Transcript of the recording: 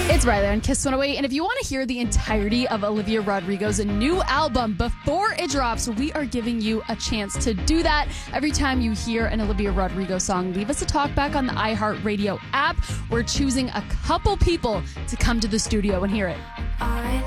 It's Riley on Kiss 108, and if you want to hear the entirety of Olivia Rodrigo's new album before it drops, we are giving you a chance to do that. Every time you hear an Olivia Rodrigo song, leave us a talkback on the iHeartRadio app. We're choosing a couple people to come to the studio and hear it. I